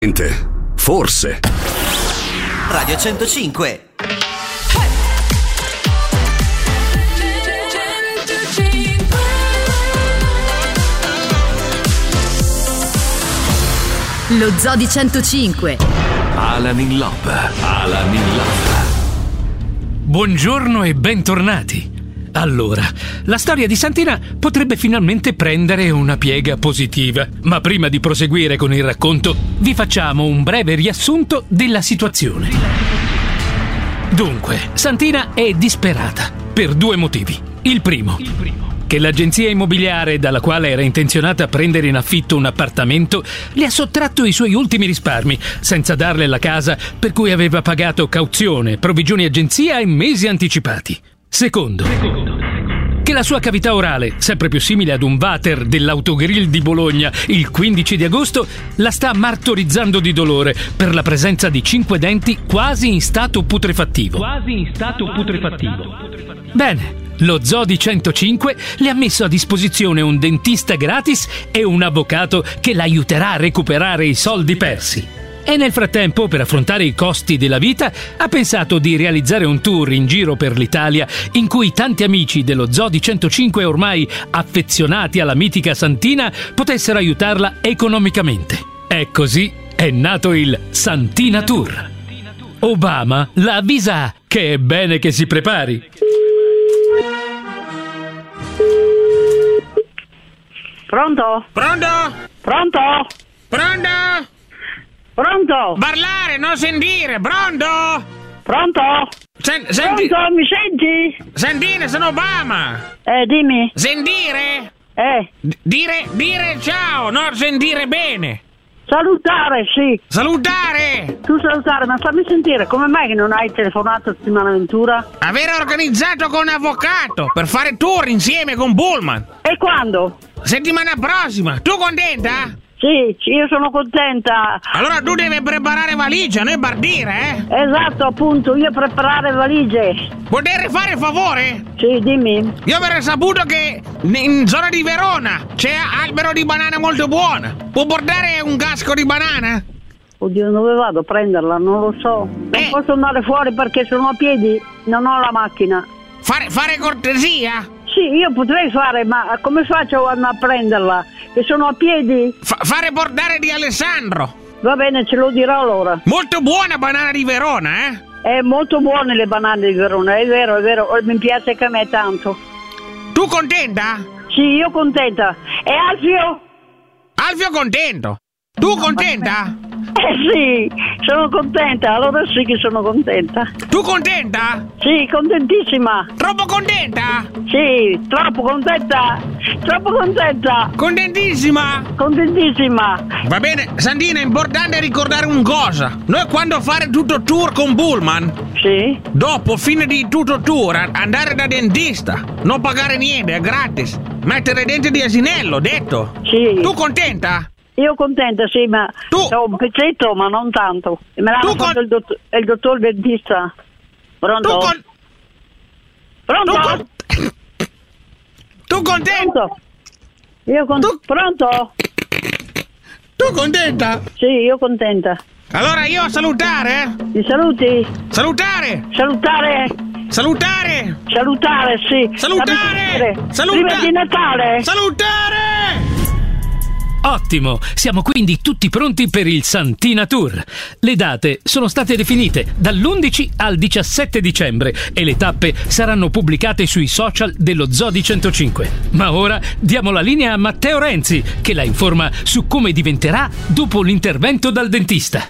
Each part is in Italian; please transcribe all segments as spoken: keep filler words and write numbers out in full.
Forse. Radio centocinque. Lo Zoo di centocinque. Alan in Love. Alan in Love. Buongiorno e bentornati. Allora, la storia di Santina potrebbe finalmente prendere una piega positiva, ma prima di proseguire con il racconto vi facciamo un breve riassunto della situazione. Dunque, Santina è disperata per due motivi. Il primo, che l'agenzia immobiliare dalla quale era intenzionata a prendere in affitto un appartamento le ha sottratto i suoi ultimi risparmi, senza darle la casa per cui aveva pagato cauzione, provvigioni agenzia e mesi anticipati. Secondo, che la sua cavità orale, sempre più simile ad un water dell'autogrill di Bologna il quindici di agosto, la sta martorizzando di dolore per la presenza di cinque denti quasi in stato putrefattivo. Quasi in stato putrefattivo. Bene, lo Zoo di centocinque le ha messo a disposizione un dentista gratis e un avvocato che l'aiuterà a recuperare i soldi persi. E nel frattempo, per affrontare i costi della vita, ha pensato di realizzare un tour in giro per l'Italia in cui tanti amici dello Zoo di centocinque, ormai affezionati alla mitica Santina, potessero aiutarla economicamente. E così è nato il Santina Tour. Obama la avvisa che è bene che si prepari. Pronto? Pronto? Pronto? Pronto? Pronto? Parlare, non sentire, pronto? Pronto? Sen- senti- Pronto, mi senti? Sentire, sono Obama. Eh, dimmi. Sentire? Eh, D- dire, dire ciao, non sentire bene. salutare, sì. Salutare! Tu salutare, ma fammi sentire, come mai che non hai telefonato a settimana Ventura? Avere organizzato con un avvocato per fare tour insieme con Pullman. E quando? Settimana prossima, tu contenta? Sì, io sono contenta. Allora tu devi preparare valigia, noi partire, eh? Esatto, appunto, io preparare valigie. Potrei fare il favore? Sì, dimmi. Io avrei saputo che in zona di Verona c'è albero di banana molto buono. Può portare un casco di banana? Oddio, dove vado a prenderla? Non lo so. Non Eh. posso andare fuori perché sono a piedi, non ho la macchina. Fare, fare cortesia? Sì, io potrei fare, ma come faccio a andare a prenderla? Che sono a piedi? Fa- fare portare di Alessandro. Va bene, ce lo dirò allora. Molto buona banana di Verona, eh? È molto buone le banane di Verona, è vero, è vero, mi piace che a me tanto. Tu contenta? Sì, io contenta. E Alfio? Alfio contento. Tu contenta? Eh sì, sono contenta, allora sì che sono contenta. Tu contenta? Sì, contentissima. Troppo contenta? Sì, troppo contenta. Troppo contenta. Contentissima? Contentissima. Va bene, Santina, è importante ricordare una cosa. Noi quando fare tutto tour con Pullman, Sì. dopo fine di tutto tour, a- andare da dentista, non pagare niente, è gratis. Mettere denti di asinello, detto. Sì. Tu contenta? Io contenta, sì, ma Tu- ho un pezzetto, ma non tanto. E me l'ha Tu fatto con- il, dott- il dottor dentista. Pronto? Tu con... Pronto? Tu con... Tu contenta? Pronto? Io con... Tu- Pronto? Tu contenta? Sì, io contenta. Allora io a salutare, eh? Ti saluti? Salutare! Salutare? Salutare! Salutare, sì. Salutare! Fammi sentire. Saluta- Prima di Natale. Salutare! Ottimo, siamo quindi tutti pronti per il Santina Tour. Le date sono state definite dall'undici al diciassette dicembre e le tappe saranno pubblicate sui social dello Zoo di centocinque. Ma ora diamo la linea a Matteo Renzi, che la informa su come diventerà dopo l'intervento dal dentista.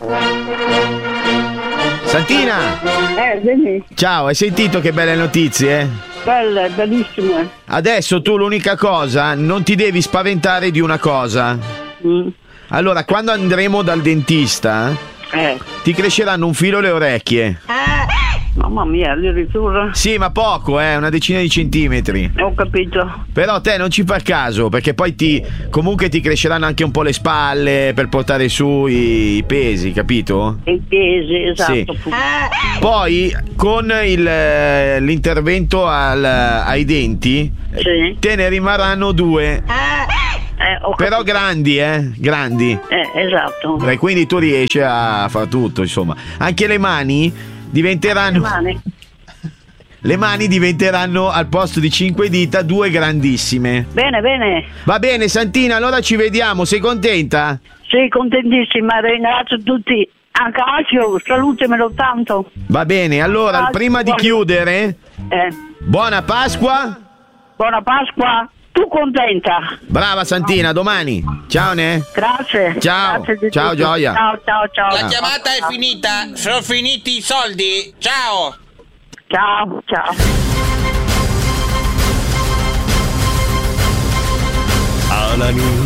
Santina, Eh, vedi? ciao, hai sentito che belle notizie? Belle, bellissime. Adesso tu l'unica cosa, non ti devi spaventare di una cosa. Mm. Allora, quando andremo dal dentista, Eh. ti cresceranno un filo le orecchie. Mamma mia, addirittura. Sì, ma poco, eh, una decina di centimetri. Ho capito. Però te non ci far caso, perché poi ti comunque ti cresceranno anche un po' le spalle per portare su i, i pesi, capito? I pesi, esatto. Sì. Poi con il, eh, l'intervento al- ai denti, Sì. te ne rimarranno due. Eh, ho Però capito. grandi, eh? Grandi. Eh, esatto. E quindi tu riesci a fare tutto, insomma. Anche le mani diventeranno. Le mani. Le mani diventeranno al posto di cinque dita due grandissime. Bene, bene. Va bene, Santina, allora ci vediamo. Sei contenta? Sì, contentissima, ringrazio tutti. Anche Alfio, salutemelo tanto. Va bene, allora, Grazie, prima di buona- chiudere, Eh, buona Pasqua. buona Pasqua. Tu contenta? Brava Santina, a domani. Ciao, ne? Grazie. Ciao. Grazie di Ciao, tutto. Gioia. Ciao, ciao, ciao. La chiamata è finita, sono finiti i soldi. Ciao. Ciao, ciao. Alamin